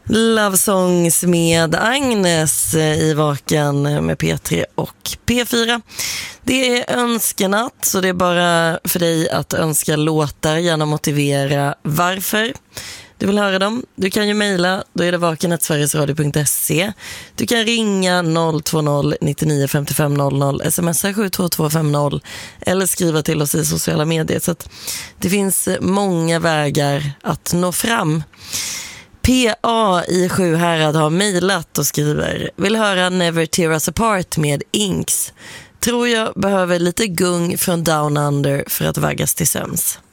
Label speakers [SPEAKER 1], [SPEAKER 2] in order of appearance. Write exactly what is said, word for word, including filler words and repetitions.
[SPEAKER 1] Love Songs med Agnes i Vaken med P tre och P fyra. Det är önskenatt, så det är bara för dig att önska låtar, gärna motivera varför du vill höra dem. Du kan ju mejla, då är det vaken snabel-a sverigesradio punkt se. Du kan ringa noll två noll nittionio femtiofem noll noll, smsa sju två två fem noll eller skriva till oss i sociala medier. Så att det finns många vägar att nå fram. P A i Sjuhärad har mejlat och skriver: vill höra Never Tear Us Apart med Inks. Tror jag behöver lite gung från Down Under för att vaggas till sömns.